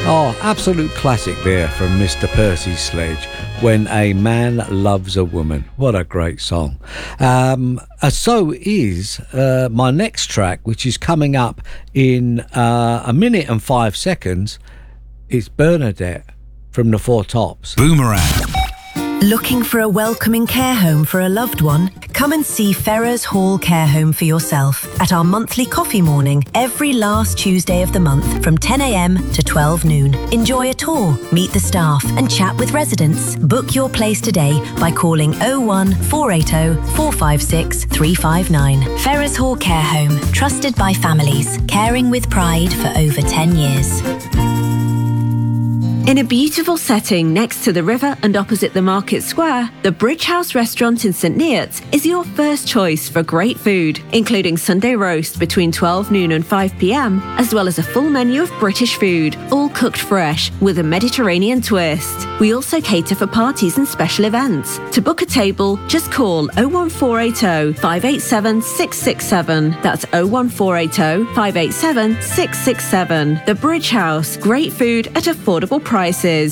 Oh, absolute classic there from Mr. Percy Sledge, When a Man Loves a Woman. What a great song. So is my next track, which is coming up in a minute and 5 seconds. It's Bernadette from the Four Tops. Boomerang. Looking for a welcoming care home for a loved one? Come and see Ferrers Hall Care Home for yourself at our monthly coffee morning every last Tuesday of the month from 10 a.m. to 12 noon. Enjoy a tour, meet the staff and chat with residents. Book your place today by calling 01 480 456 359. Ferrers Hall Care Home, trusted by families, caring with pride for over 10 years. In a beautiful setting next to the river and opposite the market square, the Bridge House restaurant in St Neots is your first choice for great food, including Sunday roast between 12 noon and 5 p.m, as well as a full menu of British food, all cooked fresh with a Mediterranean twist. We also cater for parties and special events. To book a table, just call 01480 587 667. That's 01480 587 667. The Bridge House, great food at affordable prices.